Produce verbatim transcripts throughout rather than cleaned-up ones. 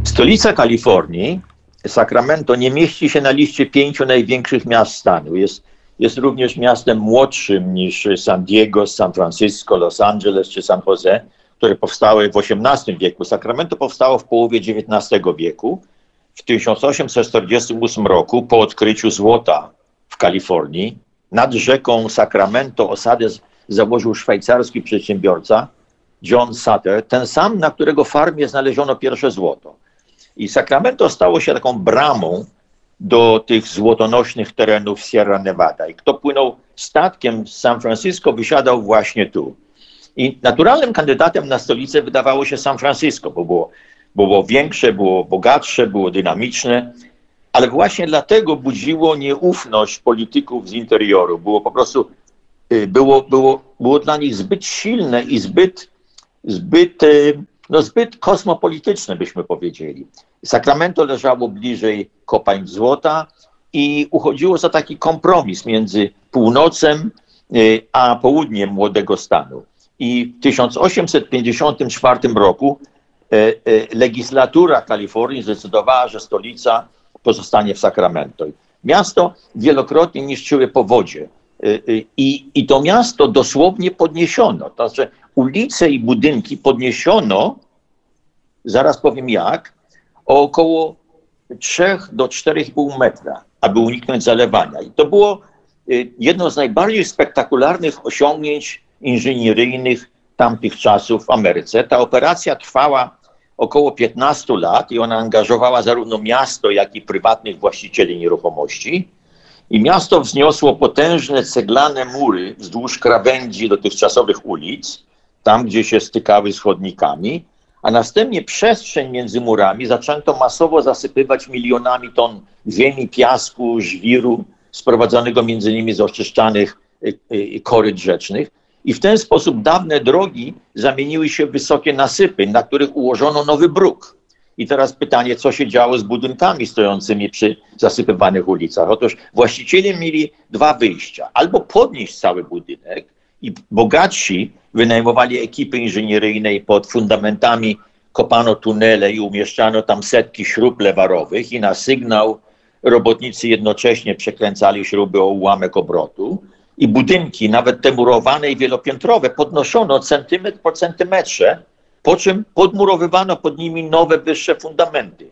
Stolica Kalifornii, Sacramento, nie mieści się na liście pięciu największych miast stanu. Jest, jest również miastem młodszym niż San Diego, San Francisco, Los Angeles czy San Jose, które powstały w osiemnastym wieku. Sacramento powstało w połowie dziewiętnastego wieku. W tysiąc osiemset czterdziestym ósmym roku, po odkryciu złota w Kalifornii, nad rzeką Sacramento osadę założył szwajcarski przedsiębiorca John Sutter, ten sam, na którego farmie znaleziono pierwsze złoto. I Sacramento stało się taką bramą do tych złotonośnych terenów Sierra Nevada. I kto płynął statkiem z San Francisco, wysiadał właśnie tu. I naturalnym kandydatem na stolicę wydawało się San Francisco, bo było, bo było większe, było bogatsze, było dynamiczne, ale właśnie dlatego budziło nieufność polityków z interioru. Było po prostu, było, było, było dla nich zbyt silne i zbyt, zbyt, no zbyt kosmopolityczne, byśmy powiedzieli. Sacramento leżało bliżej kopalń złota i uchodziło za taki kompromis między północem a południem młodego stanu. I w tysiąc osiemset pięćdziesiątym czwartym roku legislatura Kalifornii zdecydowała, że stolica pozostanie w Sacramento. Miasto wielokrotnie niszczyły powodzie i, i to miasto dosłownie podniesiono. To znaczy ulice i budynki podniesiono, zaraz powiem jak, o około trzy do czterech i pół metra, aby uniknąć zalewania. I to było jedno z najbardziej spektakularnych osiągnięć inżynieryjnych tamtych czasów w Ameryce. Ta operacja trwała około piętnaście lat i ona angażowała zarówno miasto, jak i prywatnych właścicieli nieruchomości. I miasto wzniosło potężne ceglane mury wzdłuż krawędzi dotychczasowych ulic, tam gdzie się stykały z chodnikami, a następnie przestrzeń między murami zaczęto masowo zasypywać milionami ton ziemi, piasku, żwiru, sprowadzonego między innymi z oczyszczanych koryt rzecznych. I w ten sposób dawne drogi zamieniły się w wysokie nasypy, na których ułożono nowy bruk. I teraz pytanie, co się działo z budynkami stojącymi przy zasypywanych ulicach? Otóż właściciele mieli dwa wyjścia. Albo podnieść cały budynek i bogatsi wynajmowali ekipy inżynieryjne i pod fundamentami kopano tunele i umieszczano tam setki śrub lewarowych i na sygnał robotnicy jednocześnie przekręcali śruby o ułamek obrotu. I budynki, nawet te murowane i wielopiętrowe, podnoszono centymetr po centymetrze, po czym podmurowywano pod nimi nowe, wyższe fundamenty.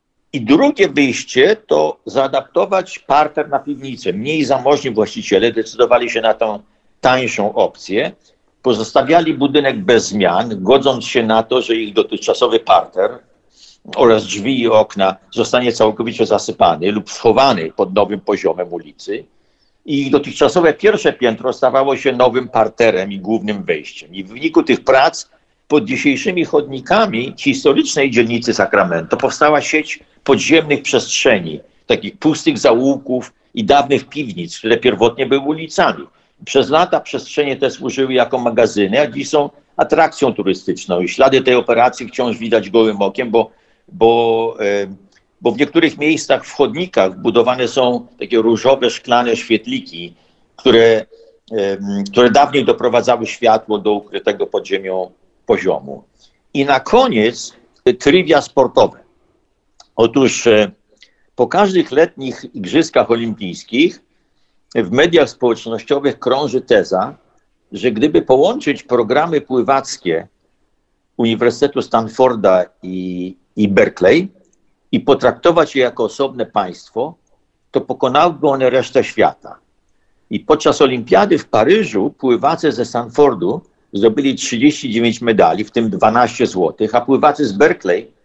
I drugie wyjście to zaadaptować parter na piwnicę. Mniej zamożni właściciele decydowali się na tą tańszą opcję, pozostawiali budynek bez zmian, godząc się na to, że ich dotychczasowy parter oraz drzwi i okna zostanie całkowicie zasypany lub schowany pod nowym poziomem ulicy. I ich dotychczasowe pierwsze piętro stawało się nowym parterem i głównym wejściem. I w wyniku tych prac pod dzisiejszymi chodnikami historycznej dzielnicy Sacramento powstała sieć podziemnych przestrzeni, takich pustych zaułków i dawnych piwnic, które pierwotnie były ulicami. Przez lata przestrzenie te służyły jako magazyny, a dziś są atrakcją turystyczną. I ślady tej operacji wciąż widać gołym okiem, bo, bo e, bo w niektórych miejscach w chodnikach budowane są takie różowe, szklane świetliki, które, które dawniej doprowadzały światło do ukrytego pod ziemią poziomu. I na koniec trivia sportowe. Otóż po każdych letnich igrzyskach olimpijskich w mediach społecznościowych krąży teza, że gdyby połączyć programy pływackie Uniwersytetu Stanforda i, i Berkeley, i potraktować je jako osobne państwo, to pokonałyby one resztę świata. I podczas olimpiady w Paryżu pływacy ze Stanfordu zdobyli trzydzieści dziewięć medali, w tym dwanaście złotych, a pływacy z Berkeley